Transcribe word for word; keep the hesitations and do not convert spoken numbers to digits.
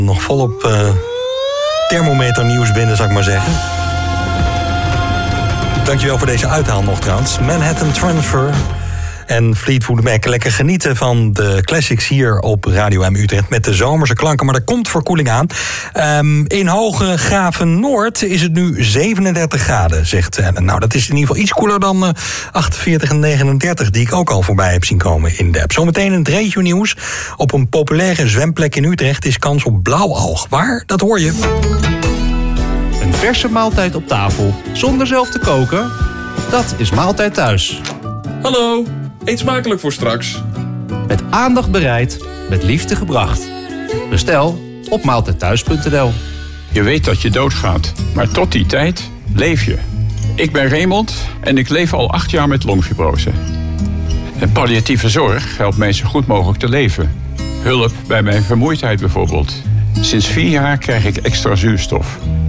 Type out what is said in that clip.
Nog volop uh, thermometernieuws binnen, zou ik maar zeggen. Dankjewel voor deze uithaal nog trouwens. Manhattan Transfer en Fleetwood Mac. Lekker genieten van de classics hier op Radio M Utrecht met de zomerse klanken. Maar er komt verkoeling aan. Um, in Hoge Graven Noord is het nu zevenendertig graden, zegt Ellen. Nou, dat is in ieder geval iets koeler dan uh, achtenveertig en negenendertig... die ik ook al voorbij heb zien komen in de app. Zometeen een regio-nieuws. Op een populaire zwemplek in Utrecht is kans op blauwalg. Waar? Dat hoor je. Een verse maaltijd op tafel, zonder zelf te koken? Dat is Maaltijd Thuis. Hallo, eet smakelijk voor straks. Met aandacht bereid, met liefde gebracht. Bestel op maaltijdthuis punt n l. Je weet dat je doodgaat, maar tot die tijd leef je. Ik ben Raymond en ik leef al acht jaar met longfibrose. En palliatieve zorg helpt mij zo goed mogelijk te leven. Hulp bij mijn vermoeidheid bijvoorbeeld. Sinds vier jaar krijg ik extra zuurstof.